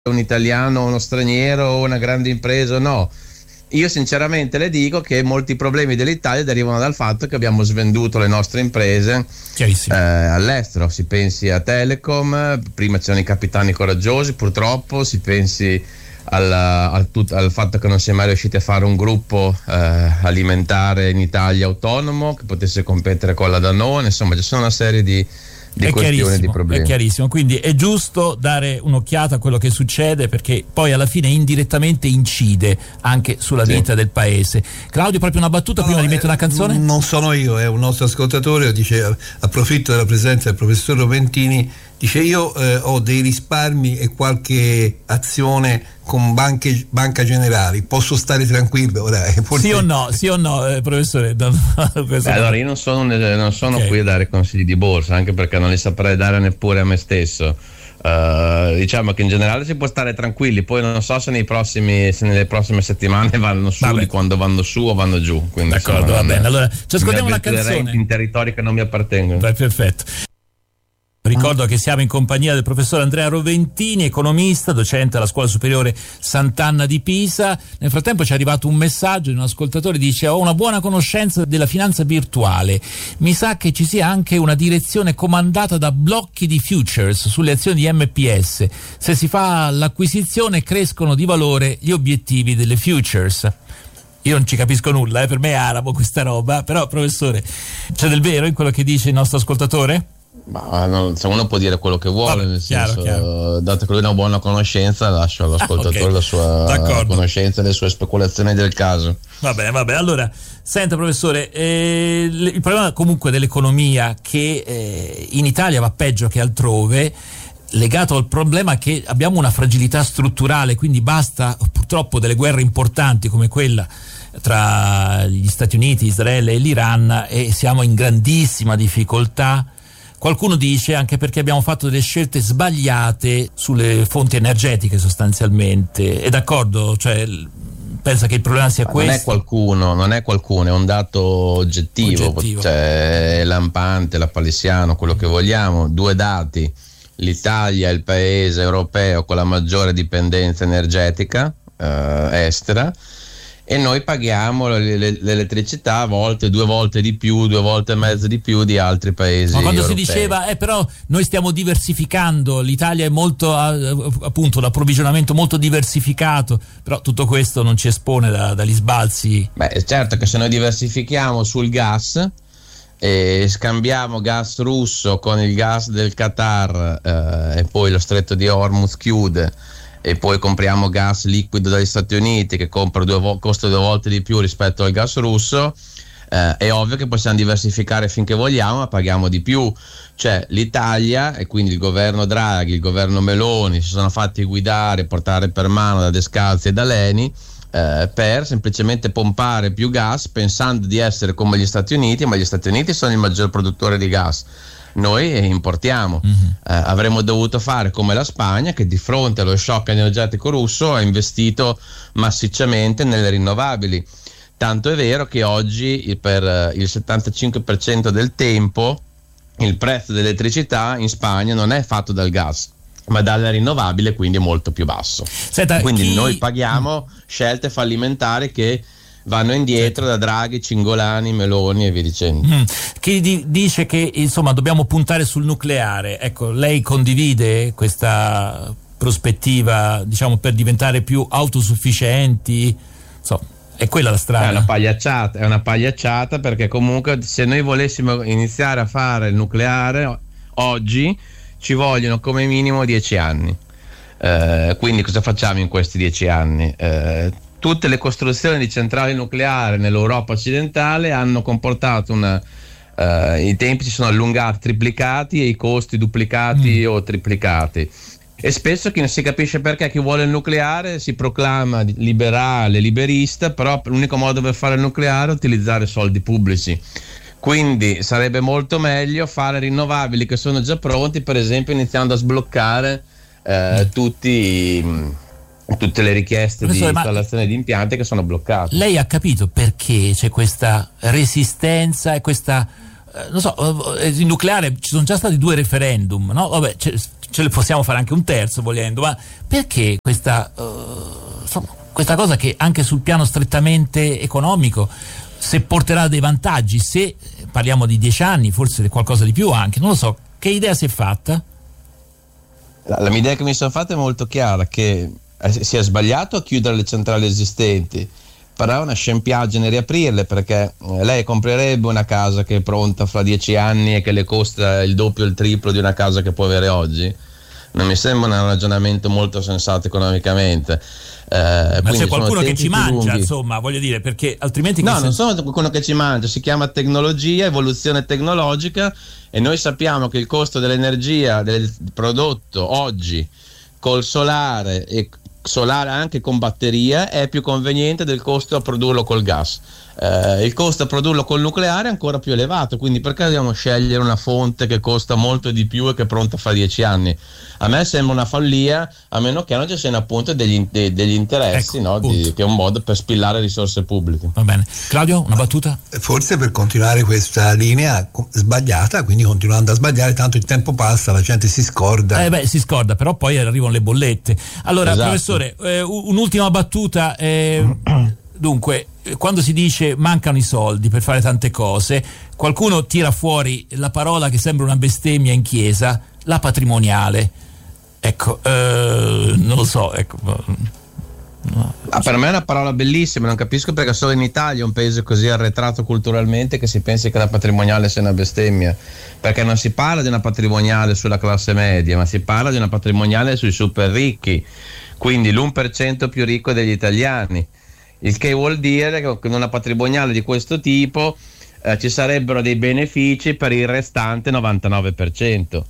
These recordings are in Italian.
un italiano, uno straniero, una grande impresa, no. Io sinceramente le dico che molti problemi dell'Italia derivano dal fatto che abbiamo svenduto le nostre imprese all'estero. Si pensi a Telecom, prima c'erano i capitani coraggiosi, purtroppo si pensi al fatto che non si è mai riusciti a fare un gruppo alimentare in Italia autonomo che potesse competere con la Danone. Insomma, ci sono una serie di questioni, di problemi. È chiarissimo, quindi è giusto dare un'occhiata a quello che succede, perché poi alla fine indirettamente incide anche sulla vita del paese. Claudio, proprio una battuta prima di mettere una canzone? Non sono io, è un nostro ascoltatore, dice, approfitto della presenza del professor Roventini, dice io ho dei risparmi e qualche azione con Banca Generali, posso stare tranquillo ora? Sì o no, professore? Allora io non sono qui a dare consigli di borsa, anche perché non li saprei dare neppure a me stesso. Diciamo che in generale si può stare tranquilli, poi non so se nelle prossime settimane vanno su di quando vanno su o vanno giù. Quindi, d'accordo, va bene. Allora ci ascoltiamo una canzone in territori che non mi appartengono. Perfetto. Ricordo che siamo in compagnia del professor Andrea Roventini, economista, docente alla Scuola Superiore Sant'Anna di Pisa. Nel frattempo ci è arrivato un messaggio di un ascoltatore, dice: ho una buona conoscenza della finanza virtuale, mi sa che ci sia anche una direzione comandata da blocchi di futures sulle azioni di MPS, se si fa l'acquisizione crescono di valore gli obiettivi delle futures. Io non ci capisco nulla, per me è arabo questa roba, però professore, c'è del vero in quello che dice il nostro ascoltatore? Ma uno può dire quello che vuole, nel senso, chiaro. dato che lui ha una buona conoscenza, lascio all'ascoltatore la sua conoscenza e le sue speculazioni del caso. Va bene. Allora, senta professore, il problema comunque dell'economia che in Italia va peggio che altrove, legato al problema che abbiamo una fragilità strutturale, quindi basta purtroppo delle guerre importanti come quella tra gli Stati Uniti, Israele e l'Iran e siamo in grandissima difficoltà. Qualcuno dice anche perché abbiamo fatto delle scelte sbagliate sulle fonti energetiche sostanzialmente. È d'accordo? Cioè, pensa che il problema sia questo? Non è qualcuno, è un dato oggettivo. Cioè, è lampante, lapalissiano, quello che vogliamo. Due dati: l'Italia è il paese europeo con la maggiore dipendenza energetica estera, e noi paghiamo l'elettricità a volte 2 volte di più, 2 volte e mezzo di più di altri paesi. Ma quando europei. Si diceva però noi stiamo diversificando, l'Italia è molto appunto l'approvvigionamento molto diversificato, però tutto questo non ci espone dagli sbalzi. Beh, certo che se noi diversifichiamo sul gas e scambiamo gas russo con il gas del Qatar e poi lo stretto di Hormuz chiude e poi compriamo gas liquido dagli Stati Uniti che costa 2 volte di più rispetto al gas russo, è ovvio che possiamo diversificare finché vogliamo, ma paghiamo di più. Cioè l'Italia e quindi il governo Draghi, il governo Meloni si sono fatti guidare, portare per mano da Descalzi e da Leni per semplicemente pompare più gas pensando di essere come gli Stati Uniti, ma gli Stati Uniti sono il maggior produttore di gas. Noi importiamo. Avremmo dovuto fare come la Spagna, che di fronte allo shock energetico russo ha investito massicciamente nelle rinnovabili. Tanto è vero che oggi per il 75% del tempo il prezzo dell'elettricità in Spagna non è fatto dal gas ma dalla rinnovabile, quindi è molto più basso. Quindi noi paghiamo scelte fallimentari che vanno indietro da Draghi, Cingolani, Meloni e via dicendo. Chi dice che insomma dobbiamo puntare sul nucleare, ecco, lei condivide questa prospettiva, diciamo, per diventare più autosufficienti? È quella la strada? È una pagliacciata, perché comunque se noi volessimo iniziare a fare il nucleare oggi ci vogliono come minimo 10 anni. Quindi cosa facciamo in questi 10 anni? Tutte le costruzioni di centrali nucleari nell'Europa occidentale hanno comportato i tempi si sono allungati, triplicati, e i costi duplicati o triplicati. E spesso chi non si capisce perché chi vuole il nucleare si proclama liberale, liberista, però l'unico modo per fare il nucleare è utilizzare soldi pubblici. Quindi sarebbe molto meglio fare rinnovabili che sono già pronti, per esempio iniziando a sbloccare tutte le richieste di installazione di impianti che sono bloccate. Lei ha capito perché c'è questa resistenza e questa il nucleare? Ci sono già stati 2 referendum, no? Vabbè, ce ne possiamo fare anche un terzo volendo, ma perché questa cosa che anche sul piano strettamente economico, se porterà dei vantaggi, se parliamo di 10 anni, forse qualcosa di più anche, non lo so, che idea si è fatta? La mia idea che mi sono fatta è molto chiara, che si è sbagliato a chiudere le centrali esistenti, però è una scempiaggine riaprirle, perché lei comprerebbe una casa che è pronta fra 10 anni e che le costa il doppio o il triplo di una casa che può avere oggi. Non mi sembra un ragionamento molto sensato economicamente. Ma c'è qualcuno che ci mangia, insomma, voglio dire, perché altrimenti... No, non sono qualcuno che ci mangia, si chiama tecnologia, evoluzione tecnologica, e noi sappiamo che il costo dell'energia del prodotto oggi col solare e solare anche con batteria è più conveniente del costo a produrlo col gas. Il costo a produrlo col nucleare è ancora più elevato, quindi perché dobbiamo scegliere una fonte che costa molto di più e che è pronta fra 10 anni? A me sembra una follia, a meno che non ci siano appunto degli interessi, ecco, che è un modo per spillare risorse pubbliche. Va bene. Claudio, una battuta? Forse per continuare questa linea sbagliata, quindi continuando a sbagliare, tanto il tempo passa, la gente si scorda. Si scorda, però poi arrivano le bollette. Allora, esatto. Professore, un'ultima battuta. Dunque, quando si dice mancano i soldi per fare tante cose, qualcuno tira fuori la parola che sembra una bestemmia in chiesa, la patrimoniale. Ecco, non lo so, ecco. No. Per me è una parola bellissima, non capisco perché solo in Italia, un paese così arretrato culturalmente, che si pensi che la patrimoniale sia una bestemmia, perché non si parla di una patrimoniale sulla classe media, ma si parla di una patrimoniale sui super ricchi, quindi l'1% più ricco degli italiani, il che vuol dire che con una patrimoniale di questo tipo ci sarebbero dei benefici per il restante 99%.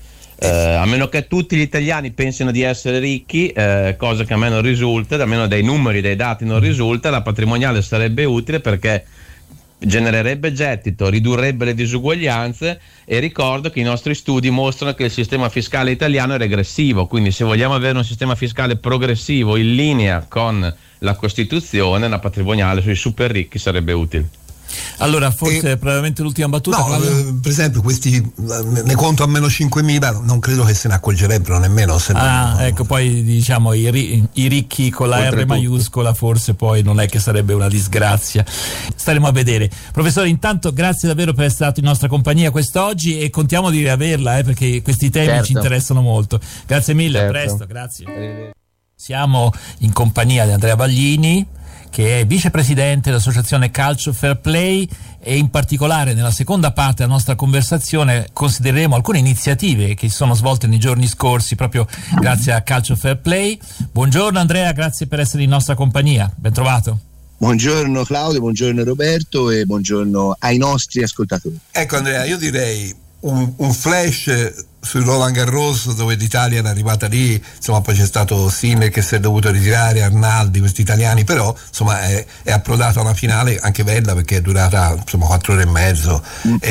A meno che tutti gli italiani pensino di essere ricchi, cosa che a me non risulta, almeno dai numeri, dai dati non risulta, la patrimoniale sarebbe utile perché genererebbe gettito, ridurrebbe le disuguaglianze, e ricordo che i nostri studi mostrano che il sistema fiscale italiano è regressivo, quindi se vogliamo avere un sistema fiscale progressivo in linea con la Costituzione, una patrimoniale sui super ricchi sarebbe utile. Allora, forse probabilmente l'ultima battuta. No, per esempio questi ne conto almeno 5.000, non credo che se ne accorgerebbero nemmeno. Ecco, poi diciamo i ricchi con la R maiuscola forse poi non è che sarebbe una disgrazia. Staremo a vedere. Professore, intanto grazie davvero per essere stato in nostra compagnia quest'oggi, e contiamo di riaverla perché questi temi ci interessano molto. Grazie mille, a presto, grazie. Siamo in compagnia di Andrea Baglini, che è vicepresidente dell'associazione Calcio Fair Play, e in particolare nella seconda parte della nostra conversazione considereremo alcune iniziative che si sono svolte nei giorni scorsi proprio grazie a Calcio Fair Play. Buongiorno Andrea, grazie per essere in nostra compagnia, ben trovato. Buongiorno Claudio, buongiorno Roberto e buongiorno ai nostri ascoltatori. Ecco Andrea, io direi un flash sul Roland Garros, dove l'Italia era arrivata lì, insomma poi c'è stato Sinner che si è dovuto ritirare, Arnaldi, questi italiani, però insomma è approdato a una finale anche bella perché è durata insomma 4 ore e mezzo,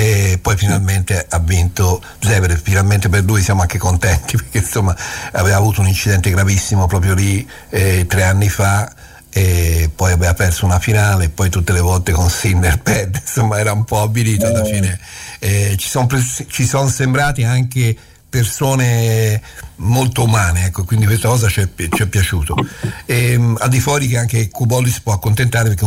e poi finalmente ha vinto Zverev. Finalmente per lui siamo anche contenti, perché insomma aveva avuto un incidente gravissimo proprio lì 3 anni fa, e poi aveva perso una finale, e poi tutte le volte con Sinner perde, insomma era un po' avvilito alla fine. Ci sono sembrati anche persone molto umane, ecco, quindi questa cosa ci è piaciuto. Al di fuori che anche Kuboli si può accontentare, perché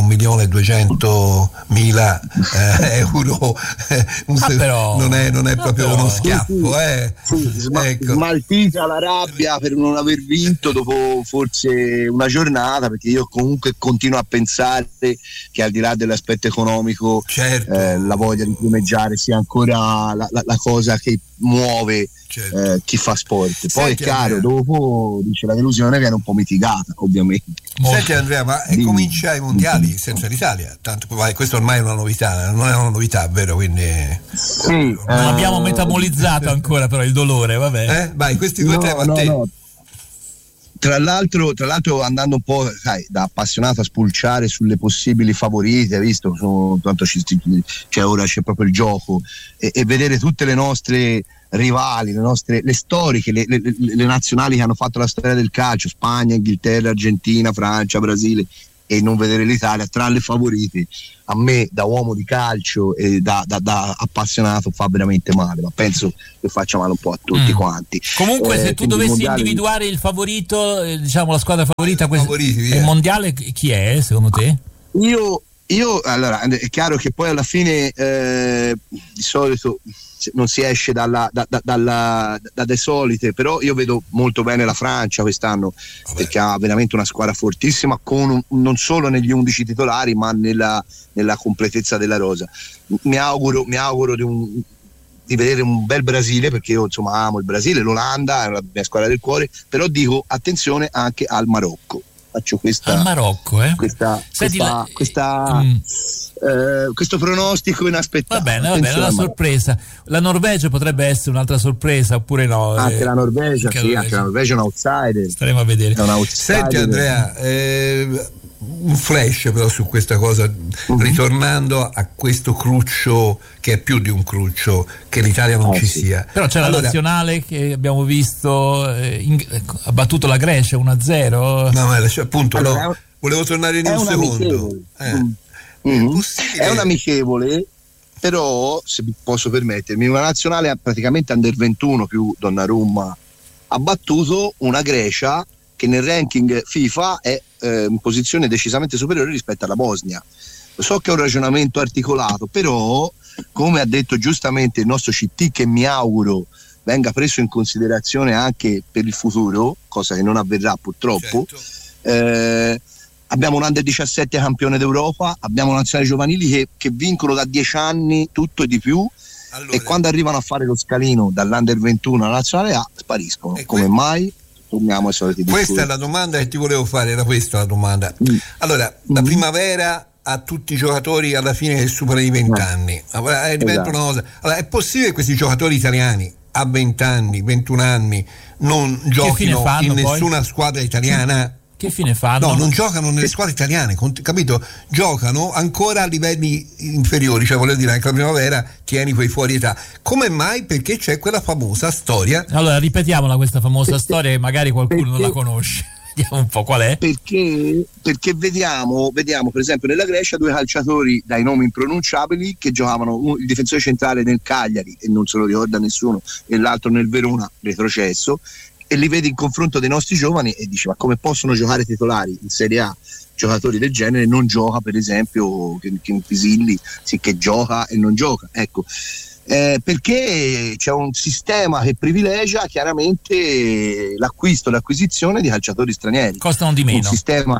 1.200.000 euro però, non è proprio uno schiaffo. Ecco. Smaltita la rabbia per non aver vinto dopo forse una giornata, perché io comunque continuo a pensare che al di là dell'aspetto economico, certo, la voglia di primeggiare sia ancora la cosa che muove, certo, chi fa sport. Poi è chiaro, dopo dice la delusione viene un po' mitigata, ovviamente. Senti Andrea, ma comincia i mondiali senza l'Italia, tanto questo ormai è una novità, non è una novità, vero? Quindi sì, non abbiamo metabolizzato ancora però il dolore, vabbè. Vai, questi due temi a te. No. Tra l'altro andando un po', sai, da appassionato a spulciare sulle possibili favorite, visto tanto ora c'è proprio il gioco, e vedere tutte le nostre rivali, le storiche, le nazionali che hanno fatto la storia del calcio, Spagna, Inghilterra, Argentina, Francia, Brasile, e non vedere l'Italia tra le favorite, a me da uomo di calcio e da appassionato fa veramente male, ma penso che faccia male un po' a tutti quanti. Comunque se tu dovessi individuare il favorito, diciamo la squadra favorita il mondiale, chi è secondo te? Io allora è chiaro che poi alla fine di solito non si esce dalle solite, però io vedo molto bene la Francia quest'anno, perché ha veramente una squadra fortissima, non solo negli 11 titolari ma nella completezza della rosa. Mi auguro di vedere un bel Brasile, perché io insomma amo il Brasile, l'Olanda è la mia squadra del cuore, però dico attenzione anche al Marocco. Faccio questa al Marocco, questo pronostico inaspettato. Va bene, una sorpresa. La Norvegia potrebbe essere un'altra sorpresa, oppure no? Anche la Norvegia, anche la Norvegia è un outsider. Staremo a vedere. Senti Andrea, un flash però su questa cosa, ritornando a questo cruccio che è più di un cruccio, che l'Italia non ci sia. Però c'è la nazionale che abbiamo visto ha battuto la Grecia 1-0. No, ma appunto volevo tornare in un secondo. È un amichevole, però se posso permettermi, una nazionale praticamente under 21 più Donnarumma ha battuto una Grecia che nel ranking FIFA è in posizione decisamente superiore rispetto alla Bosnia. So che è un ragionamento articolato, però come ha detto giustamente il nostro CT, che mi auguro venga preso in considerazione anche per il futuro, cosa che non avverrà purtroppo, abbiamo un under 17 campione d'Europa, abbiamo nazionali giovanili che vincono da 10 anni tutto e di più, e quando arrivano a fare lo scalino dall'under 21 alla nazionale A spariscono. Come mai? Torniamo ai soliti discorsi. Questa è la domanda che ti volevo fare, era questa la domanda. Allora, la primavera a tutti i giocatori alla fine che superano i 20 anni. Allora, è possibile che questi giocatori italiani a 20 anni, 21 anni non giochino in nessuna squadra italiana? Che fine fanno? No, non giocano nelle squadre italiane, capito? Giocano ancora a livelli inferiori, cioè voglio dire, anche la primavera tieni quei fuori età. Come mai? Perché c'è quella famosa storia. Allora ripetiamola questa famosa storia, che magari qualcuno non la conosce. Vediamo un po' qual è. Perché vediamo per esempio nella Grecia due calciatori dai nomi impronunciabili che giocavano, il difensore centrale nel Cagliari e non se lo ricorda nessuno, e l'altro nel Verona, retrocesso, e li vedi in confronto dei nostri giovani e dici: ma come possono giocare titolari in Serie A giocatori del genere? Non gioca per esempio Pisilli, sì, che gioca e non gioca, ecco. Perché c'è un sistema che privilegia chiaramente l'acquisizione di calciatori stranieri. Costano di meno. Un sistema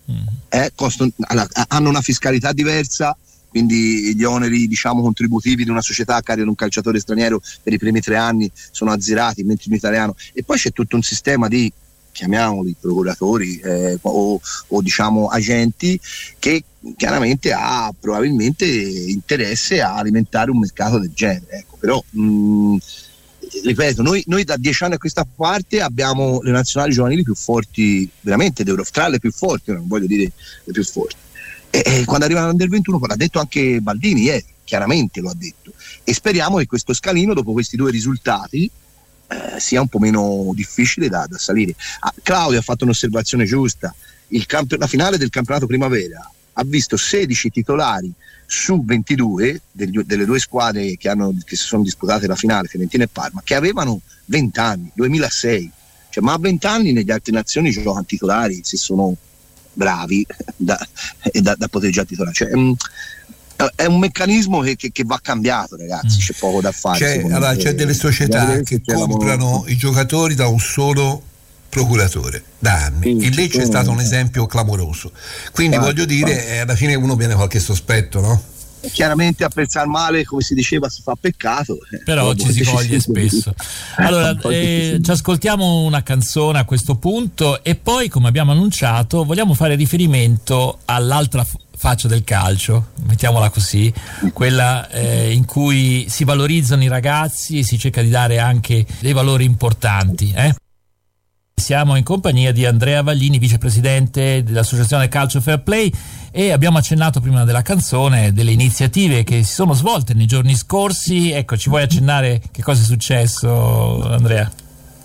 hanno una fiscalità diversa, quindi gli oneri contributivi di una società a carico di un calciatore straniero per i primi 3 anni sono azzerati, mentre in italiano, e poi c'è tutto un sistema di, chiamiamoli procuratori o agenti, che chiaramente ha probabilmente interesse a alimentare un mercato del genere, ecco. Però ripeto, noi da 10 anni a questa parte abbiamo le nazionali giovanili più forti veramente tra le più forti, non voglio dire le più forti. E quando arriva l'Under 21, l'ha detto anche Baldini ieri, chiaramente lo ha detto, e speriamo che questo scalino dopo questi 2 risultati sia un po' meno difficile da salire. Claudio ha fatto un'osservazione giusta: la finale del campionato primavera ha visto 16 titolari su 22 delle 2 squadre che si sono disputate la finale, Fiorentina e Parma, che avevano 20 anni, 2006, ma a 20 anni negli altre nazioni giocano titolari se sono bravi da poter già titolare. È un meccanismo che va cambiato, ragazzi. C'è poco da fare. C'è delle società che comprano i giocatori da un solo procuratore da anni, e lì c'è stato un esempio clamoroso, quindi voglio dire, alla fine uno viene qualche sospetto, no? Chiaramente a pensare male, come si diceva, si fa peccato, però ci si coglie spesso. Allora ci ascoltiamo una canzone a questo punto, e poi, come abbiamo annunciato, vogliamo fare riferimento all'altra faccia del calcio, mettiamola così, quella in cui si valorizzano i ragazzi e si cerca di dare anche dei valori importanti. Siamo in compagnia di Andrea Vaglini, vicepresidente dell'Associazione Calcio Fair Play, e abbiamo accennato prima della canzone delle iniziative che si sono svolte nei giorni scorsi. Ecco, ci vuoi accennare che cosa è successo, Andrea?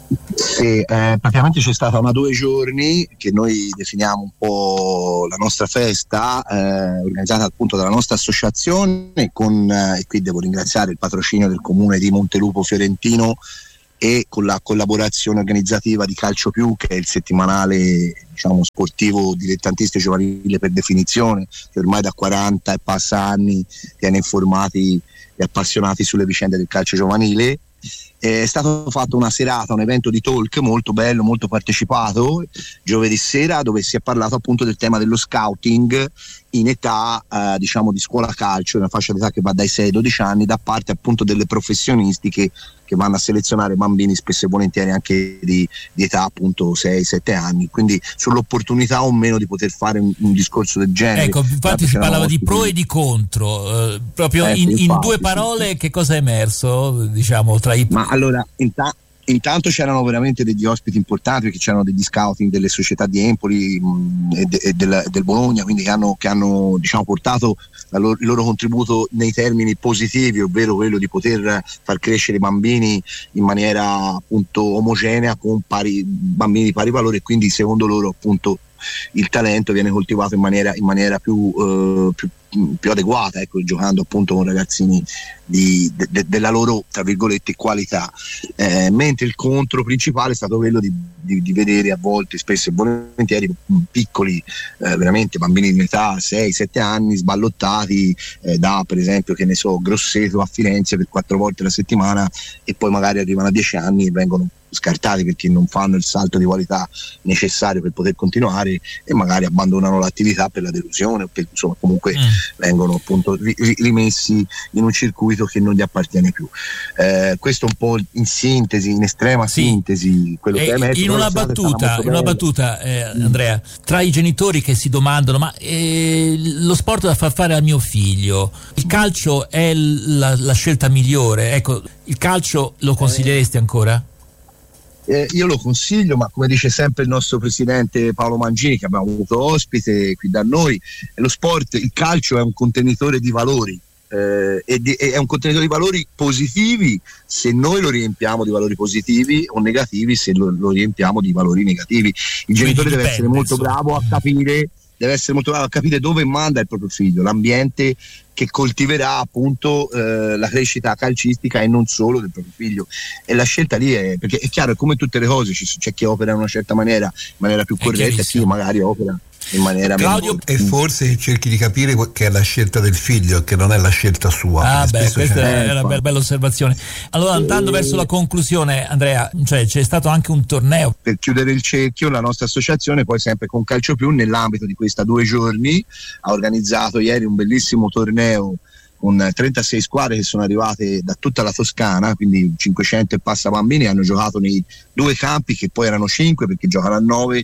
Sì, praticamente c'è stata una 2 giorni che noi definiamo un po' la nostra festa, organizzata appunto dalla nostra associazione e qui devo ringraziare il patrocinio del comune di Montelupo Fiorentino e con la collaborazione organizzativa di Calcio Più, che è il settimanale sportivo dilettantistico giovanile per definizione, che ormai da 40 e passa anni tiene informati e appassionati sulle vicende del calcio giovanile. È stato fatto una serata, un evento di talk molto bello, molto partecipato, giovedì sera, dove si è parlato appunto del tema dello scouting in età di scuola calcio, una fascia d'età che va dai 6 ai 12 anni, da parte appunto delle professionisti che vanno a selezionare bambini spesso e volentieri anche di età appunto 6-7 anni, quindi sull'opportunità o meno di poter fare un discorso del genere. Ecco, infatti si parlava di pro e di contro, proprio in 2 parole, che cosa è emerso tra i... Ma allora, intanto c'erano veramente degli ospiti importanti, perché c'erano degli scouting delle società di Empoli e del Bologna, quindi che hanno portato il loro contributo nei termini positivi, ovvero quello di poter far crescere i bambini in maniera appunto omogenea, con bambini di pari valore, e quindi secondo loro appunto il talento viene coltivato in maniera più adeguata, ecco, giocando appunto con ragazzini della loro, tra virgolette, qualità, mentre il contro principale è stato quello di vedere a volte, spesso e volentieri, piccoli, veramente bambini di età 6-7 anni sballottati da, per esempio, che ne so, Grosseto a Firenze per 4 volte la settimana, e poi magari arrivano a 10 anni e vengono scartati perché non fanno il salto di qualità necessario per poter continuare, e magari abbandonano l'attività per la delusione, o per, insomma, comunque vengono appunto rimessi in un circuito che non gli appartiene più. Questo un po' in sintesi, in estrema sintesi, quello che è emerso. In una battuta, Andrea, tra i genitori che si domandano: ma lo sport da far fare al mio figlio, il calcio è la scelta migliore? Ecco, il calcio lo consiglieresti ancora? Io lo consiglio, ma come dice sempre il nostro presidente Paolo Mangini, che abbiamo avuto ospite qui da noi, lo sport, il calcio è un contenitore di valori, è un contenitore di valori positivi se noi lo riempiamo di valori positivi, o negativi se lo riempiamo di valori negativi. Il genitore deve essere molto bravo a capire dove manda il proprio figlio, l'ambiente che coltiverà appunto la crescita calcistica, e non solo del proprio figlio. E la scelta lì perché è chiaro, è come tutte le cose, c'è chi opera in una certa maniera, in maniera più corretta, e chi magari opera in maniera Claudio, e forse cerchi di capire che è la scelta del figlio, che non è la scelta sua. Questa è una bella osservazione. Allora, andando verso la conclusione, Andrea, c'è stato anche un torneo. Per chiudere il cerchio, la nostra associazione, poi sempre con Calcio Più, nell'ambito di questa 2 giorni, ha organizzato ieri un bellissimo torneo con 36 squadre che sono arrivate da tutta la Toscana, quindi 500 e passa bambini, hanno giocato nei 2 campi, che poi erano 5 perché giocano a 9,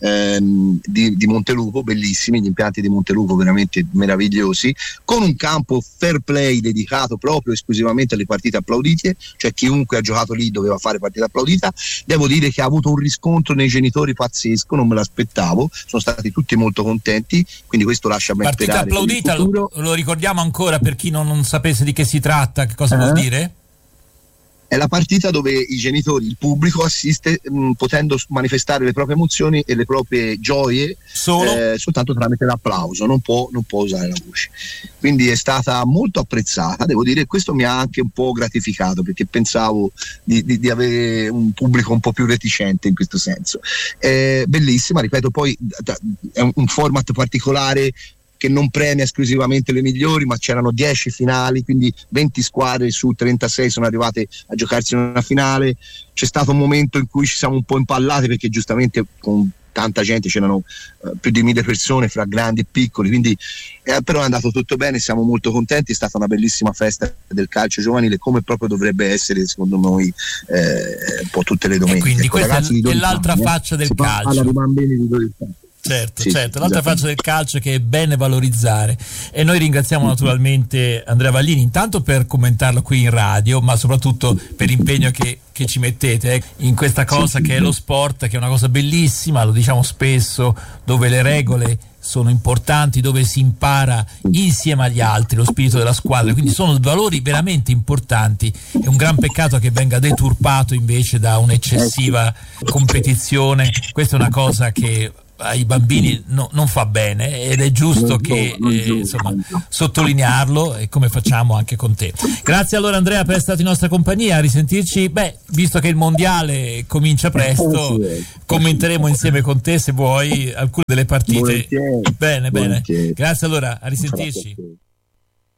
di Montelupo, bellissimi, gli impianti di Montelupo veramente meravigliosi, con un campo fair play dedicato proprio esclusivamente alle partite applaudite, cioè chiunque ha giocato lì doveva fare partita applaudita. Devo dire che ha avuto un riscontro nei genitori pazzesco, non me l'aspettavo, sono stati tutti molto contenti, quindi questo lascia ben sperare. Partita applaudita, lo ricordiamo ancora per chi non sapesse di che si tratta, che cosa vuol dire? È la partita dove i genitori, il pubblico assiste potendo manifestare le proprie emozioni e le proprie gioie soltanto tramite l'applauso, non può usare la voce. Quindi è stata molto apprezzata, devo dire, e questo mi ha anche un po' gratificato, perché pensavo di avere un pubblico un po' più reticente in questo senso. Bellissima, ripeto, poi è un format particolare che non premia esclusivamente le migliori, ma c'erano 10 finali, quindi 20 squadre su 36 sono arrivate a giocarsi in una finale. C'è stato un momento in cui ci siamo un po' impallati, perché giustamente con tanta gente c'erano più di 1000 persone fra grandi e piccoli, quindi però è andato tutto bene, siamo molto contenti, è stata una bellissima festa del calcio giovanile, come proprio dovrebbe essere secondo noi un po' tutte le domeniche. E quindi questa è l'altra faccia del calcio. Parla di bambini di 12 anni. Certo, l'altra faccia del calcio che è bene valorizzare, e noi ringraziamo naturalmente Andrea Vallini, intanto per commentarlo qui in radio, ma soprattutto per l'impegno che ci mettete in questa cosa che è lo sport, che è una cosa bellissima, lo diciamo spesso, dove le regole sono importanti, dove si impara insieme agli altri lo spirito della squadra, quindi sono valori veramente importanti. È un gran peccato che venga deturpato invece da un'eccessiva competizione. Questa è una cosa che ai bambini non fa bene, ed è giusto che sottolinearlo, e come facciamo anche con te. Grazie allora Andrea per essere stato in nostra compagnia, a risentirci. Visto che il mondiale comincia presto, commenteremo insieme con te, se vuoi, alcune delle partite. Bene. Grazie allora, a risentirci. Grazie.